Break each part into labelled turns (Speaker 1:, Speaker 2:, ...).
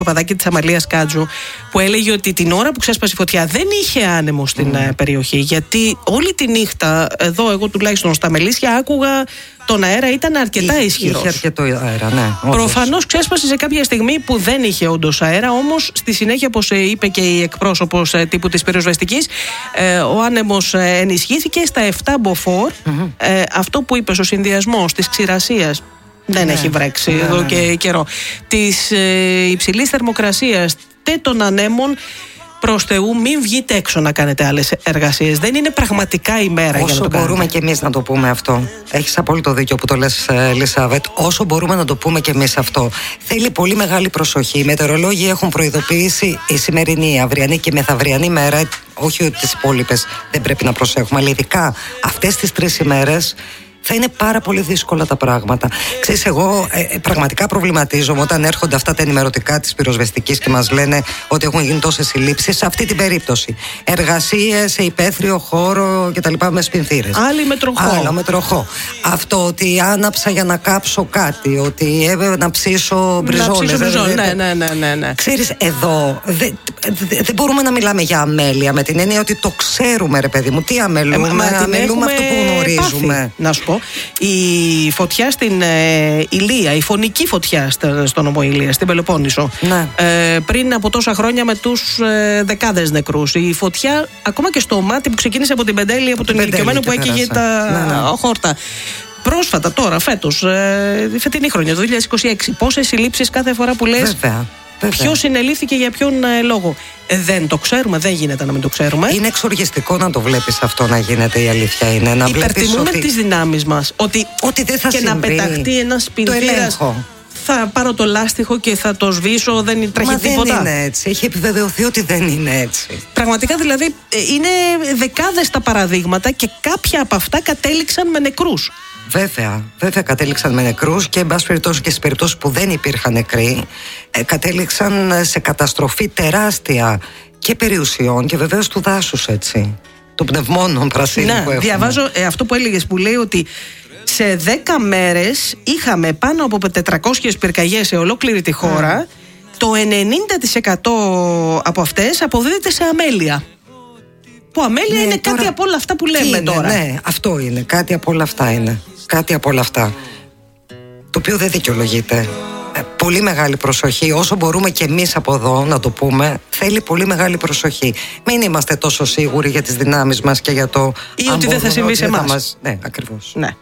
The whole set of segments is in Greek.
Speaker 1: Παπαδάκη της Αμαλίας Κάτζου, που έλεγε ότι την ώρα που ξέσπασε η φωτιά δεν είχε άνεμο στην περιοχή, γιατί όλη τη νύχτα εδώ, εγώ τουλάχιστον στα Μελίσια, άκουγα τον αέρα ήταν αρκετά ισχυρός.
Speaker 2: Είχε αρκετό αέρα, ναι.
Speaker 1: Προφανώς ξέσπασε σε κάποια στιγμή που δεν είχε όντως αέρα, όμως στη συνέχεια, όπως είπε και η εκπρόσωπος τύπου της πυροσβεστικής, ο άνεμος ενισχύθηκε στα 7 μποφόρ. Αυτό που είπε, ο συνδυασμός της ξηρασίας. Δεν έχει βρέξει εδώ και καιρό. Της υψηλής θερμοκρασίας και των ανέμων, προς Θεού, μην βγείτε έξω να κάνετε άλλες εργασίες. Δεν είναι πραγματικά η μέρα για να το κάνετε.
Speaker 2: Όσο μπορούμε και εμείς να το πούμε αυτό. Έχεις απόλυτο δίκιο που το λες, Ελισάβετ. Όσο μπορούμε να το πούμε και εμείς αυτό. Θέλει πολύ μεγάλη προσοχή. Οι μετεωρολόγοι έχουν προειδοποιήσει η σημερινή, η αυριανή και η μεθαυριανή μέρα. Όχι ότι τις υπόλοιπες δεν πρέπει να προσέχουμε, αλλά ειδικά αυτές τις 3 ημέρες. Θα είναι πάρα πολύ δύσκολα τα πράγματα. Ξέρεις, εγώ πραγματικά προβληματίζομαι όταν έρχονται αυτά τα ενημερωτικά της πυροσβεστικής και μας λένε ότι έχουν γίνει τόσες συλλήψεις. Σε αυτή την περίπτωση, εργασίες σε υπαίθριο χώρο κτλ. Με σπινθήρες.
Speaker 1: Άλλοι με τροχό.
Speaker 2: Άλλα με τροχό. Αυτό ότι άναψα για να κάψω κάτι, ότι έπρεπε να ψήσω μπριζόλες.
Speaker 1: Ναι.
Speaker 2: Ξέρεις, εδώ δεν μπορούμε να μιλάμε για αμέλεια, με την έννοια ότι το ξέρουμε, ρε παιδί μου. Τι αμελούμε, αμελούμε αυτό που γνωρίζουμε.
Speaker 1: Πάθει, να σου πω. Η φωτιά στην Ηλία, η φωνική φωτιά στον νομό Ηλία, στην Πελοπόννησο, πριν από τόσα χρόνια με τους δεκάδες νεκρούς. Η φωτιά ακόμα και στο μάτι που ξεκίνησε από την Πεντέλη, από τον ηλικιωμένο που έκαιγε τα χόρτα. Πρόσφατα τώρα, φέτος, φετινή χρονιά, το 2026, πόσες συλλήψεις κάθε φορά που λες. Ποιος συνελήφθηκε για ποιον λόγο. Δεν το ξέρουμε, δεν γίνεται να μην το ξέρουμε.
Speaker 2: Είναι εξοργιστικό να το βλέπεις αυτό να γίνεται, η αλήθεια είναι. Να
Speaker 1: υπερτιμούμε τις δυνάμεις μας. Ότι
Speaker 2: δεν θα
Speaker 1: και
Speaker 2: συμβεί.
Speaker 1: Να πεταχτεί ένας πινθύρας. Θα πάρω το λάστιχο και θα το σβήσω, δεν τρέχει τίποτα.
Speaker 2: Δεν είναι έτσι. Έχει επιβεβαιωθεί ότι δεν είναι έτσι.
Speaker 1: Πραγματικά δηλαδή είναι δεκάδες τα παραδείγματα και κάποια από αυτά κατέληξαν με νεκρούς.
Speaker 2: Βέβαια κατέληξαν με νεκρούς και εν πάση περιπτώσει και στις περιπτώσεις που δεν υπήρχαν νεκροί κατέληξαν σε καταστροφή τεράστια και περιουσιών και βεβαίως του δάσους, έτσι, των πνευμόνων πρασίνων που έχουμε.
Speaker 1: Διαβάζω αυτό που έλεγες, που λέει ότι σε 10 μέρες είχαμε πάνω από 400 πυρκαγιές σε ολόκληρη τη χώρα. Το 90% από αυτές αποδίδεται σε αμέλεια. Που αμέλεια είναι κάτι από όλα αυτά που λέμε τώρα.
Speaker 2: Ναι, αυτό είναι. Κάτι από όλα αυτά είναι. Κάτι από όλα αυτά. Το οποίο δεν δικαιολογείται. Πολύ μεγάλη προσοχή. Όσο μπορούμε και εμείς από εδώ να το πούμε, θέλει πολύ μεγάλη προσοχή. Μην είμαστε τόσο σίγουροι για τις δυνάμεις μας και για το.
Speaker 1: Ή ότι δεν θα συμβεί σε εμάς.
Speaker 2: Ναι, ακριβώς.
Speaker 1: Ναι.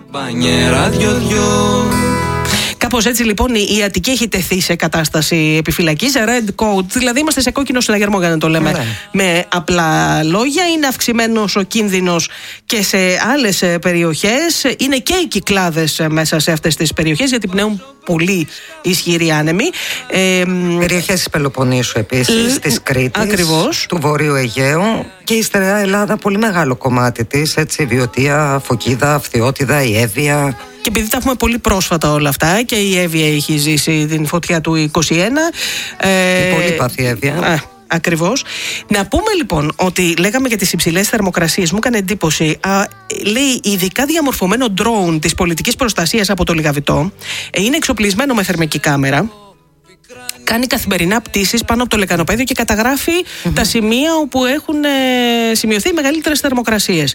Speaker 1: Κάπως έτσι λοιπόν η Αττική έχει τεθεί σε κατάσταση επιφυλακής, red code, δηλαδή είμαστε σε κόκκινο συναγερμό, για να το λέμε με απλά λόγια. Είναι αυξημένος ο κίνδυνος και σε άλλες περιοχές. Είναι και οι Κυκλάδες μέσα σε αυτές τις περιοχές, γιατί πνέουν πολύ ισχυροί άνεμοι.
Speaker 2: Περιοχές της Πελοποννήσου επίσης, της Κρήτης,
Speaker 1: ακριβώς,
Speaker 2: του Βορείου Αιγαίου και η στερεά Ελλάδα, πολύ μεγάλο κομμάτι της, έτσι, Βιωτία, Φωκίδα, Φθιώτιδα, η Εύβοια.
Speaker 1: Και επειδή τα έχουμε πολύ πρόσφατα όλα αυτά, και η Εύβοια έχει ζήσει την φωτιά του 21.
Speaker 2: Η πολύ πάθη Εύβοια.
Speaker 1: Ακριβώς. Να πούμε λοιπόν ότι λέγαμε για τις υψηλές θερμοκρασίες. Μου έκανε εντύπωση. Λέει, ειδικά διαμορφωμένο ντρόουν της πολιτικής προστασίας από το Λιγαβητό είναι εξοπλισμένο με θερμική κάμερα. Κάνει καθημερινά πτήσεις πάνω από το λεκανοπέδιο και καταγράφει τα σημεία όπου έχουν σημειωθεί οι μεγαλύτερες θερμοκρασίες.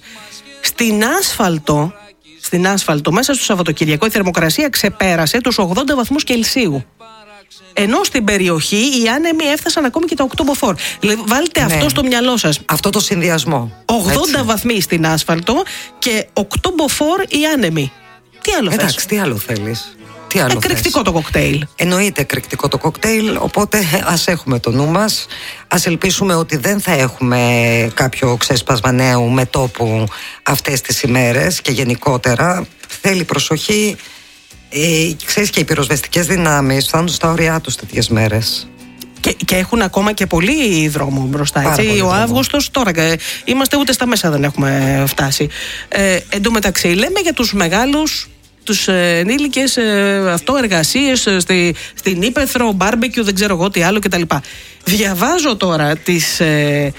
Speaker 1: Στην άσφαλτο, μέσα στο Σαββατοκυριακό, η θερμοκρασία ξεπέρασε τους 80 βαθμούς Κελσίου. Ενώ στην περιοχή οι άνεμοι έφτασαν ακόμη και τα 8 μποφόρ. Δηλαδή, βάλτε αυτό στο μυαλό σας.
Speaker 2: Αυτό το συνδυασμό.
Speaker 1: 80 βαθμοί στην άσφαλτο και 8 μποφόρ οι άνεμοι. Τι άλλο θες?
Speaker 2: Εντάξει, τι άλλο θέλεις?
Speaker 1: Εκρηκτικό το κοκτέιλ.
Speaker 2: Εννοείται εκρηκτικό το κοκτέιλ, οπότε ας έχουμε το νου μας. Ας ελπίσουμε ότι δεν θα έχουμε κάποιο ξέσπασμα νέου μετόπου αυτές τις ημέρες και γενικότερα. Θέλει προσοχή. Ξέρεις, και οι πυροσβεστικές δυνάμεις φτάνουν στα ωριά τους τέτοιες μέρες.
Speaker 1: Και έχουν ακόμα και πολύ δρόμο μπροστά. Έτσι. Ο Αύγουστος τώρα είμαστε, ούτε στα μέσα δεν έχουμε φτάσει. Εν τω μεταξύ, λέμε για τους μεγάλους, τους ενήλικες, εργασίες στην Ήπεθρο, μπάρμπεκιου, δεν ξέρω εγώ τι άλλο κτλ. Διαβάζω τώρα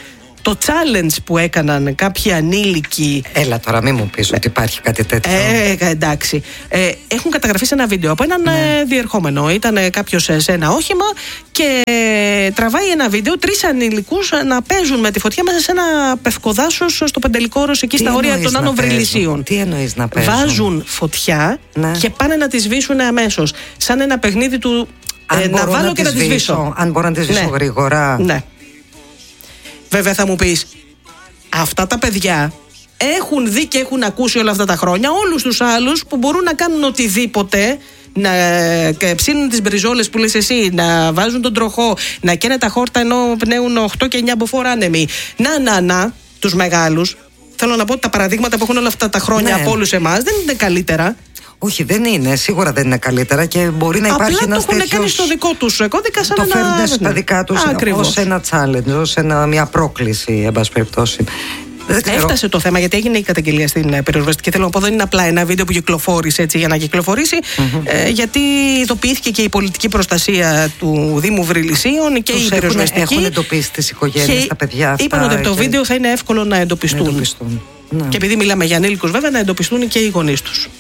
Speaker 1: το challenge που έκαναν κάποιοι ανήλικοι.
Speaker 2: Έλα τώρα, μην μου πεις ότι υπάρχει κάτι τέτοιο.
Speaker 1: Εντάξει. Έχουν καταγραφεί σε ένα βίντεο από έναν διερχόμενο. Ήταν κάποιος σε ένα όχημα και τραβάει ένα βίντεο 3 ανηλικούς να παίζουν με τη φωτιά μέσα σε ένα πευκοδάσος στο Πεντελικόρος, εκεί στα όρια των Άνω Βρυλισίων.
Speaker 2: Τι εννοείς να παίζουν?
Speaker 1: Βάζουν φωτιά και πάνε να τη σβήσουν αμέσως. Σαν ένα παιχνίδι του να βάλω και να τη σβήσω.
Speaker 2: Αν μπορώ να τη σβήσω γρήγορα.
Speaker 1: Ναι. Βέβαια θα μου πεις, αυτά τα παιδιά έχουν δει και έχουν ακούσει όλα αυτά τα χρόνια όλους τους άλλους που μπορούν να κάνουν οτιδήποτε, να ψήνουν τις μπριζόλες που λες εσύ, να βάζουν τον τροχό, να καίνε τα χόρτα ενώ πνέουν 8 και 9 μποφόρ άνεμοι. Να, τους μεγάλους. Θέλω να πω ότι τα παραδείγματα που έχουν όλα αυτά τα χρόνια από όλους εμάς δεν είναι καλύτερα.
Speaker 2: Όχι, δεν είναι. Σίγουρα δεν είναι καλύτερα και μπορεί να υπάρχει ένας τέτοιος.
Speaker 1: Απλά το έχουν κάνει στο δικό τους κώδικα σαν
Speaker 2: το φέρνουν στα δικά τους ως ένα challenge, ως μια πρόκληση, εν πάση περιπτώσει.
Speaker 1: Έφτασε το θέμα, γιατί έγινε η καταγγελία στην πυροσβεστική. Θέλω να πω, δεν είναι απλά ένα βίντεο που κυκλοφόρησε έτσι για να κυκλοφορήσει, γιατί ειδοποιήθηκε και η πολιτική προστασία του Δήμου Βρυλισίων και η πυροσβεστική.
Speaker 2: Έχουν εντοπίσει τις οικογένειες, τα παιδιά αυτά.
Speaker 1: Είπαν ότι από το βίντεο θα είναι εύκολο να εντοπιστούν. Και επειδή μιλάμε για ανήλικους, βέβαια, να εντοπιστούν και οι γονείς τους.